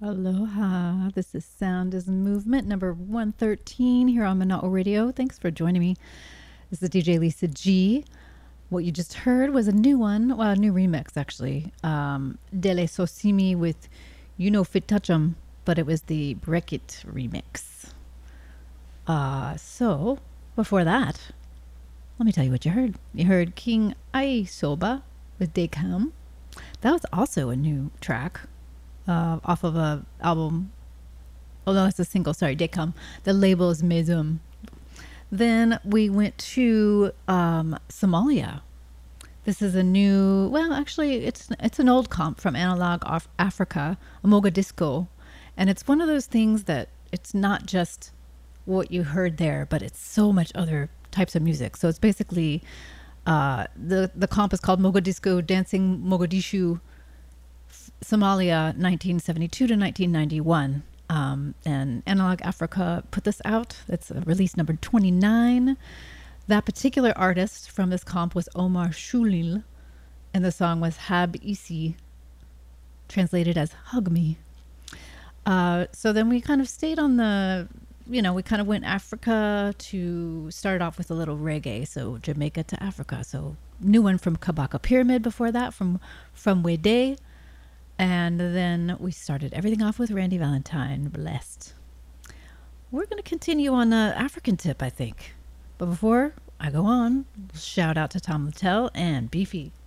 Aloha. This is Sound is Movement number 113 here on Mana'o Radio. Thanks for joining me. This is DJ Lisa G. What you just heard was a new one, well, a new remix actually. Dele Sosimi with You Know Fit Touch 'em, but it was the Break It remix. So, before that, let me tell you what you heard. You heard King Aisoba with Dekam. That was also a new track. Off of a album. Oh no, it's a single. Sorry, Dekam. The label is Mezum. Then we went to Somalia. This is a new. Well, actually, it's an old comp from Analog Africa, Mogadisco, and it's one of those things that it's not just what you heard there, but it's so much other types of music. So it's basically the comp is called Mogadisco Dancing Mogadishu. Somalia 1972 to 1991, and Analog Africa put this out. It's release number 29. That particular artist from this comp was Omar Shulil, and the song was Hab Isi, translated as Hug Me. So then we kind of stayed on we kind of went Africa to start off with a little reggae, so Jamaica to Africa. So new one from Kabaka Pyramid before that, from Wede. And then we started everything off with Randy Valentine, Blessed. We're going to continue on the African tip, I think. But before I go on, shout out to Tom Littell and Beefy.